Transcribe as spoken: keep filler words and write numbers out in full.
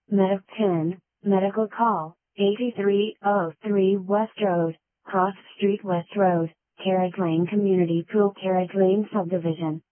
Medic ten, medical call, eighty-three oh three West Road, Cross Street West Road, Carrick Lane Community Pool Carrick Lane Subdivision.